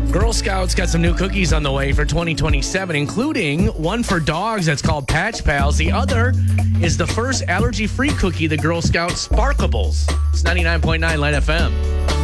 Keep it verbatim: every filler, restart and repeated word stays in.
Girl Scouts got some new cookies on the way for twenty twenty-seven, including one for dogs that's called Patch Pals. The other is the first allergy-free cookie, the Girl Scout Sparkables. It's ninety-nine point nine Light F M.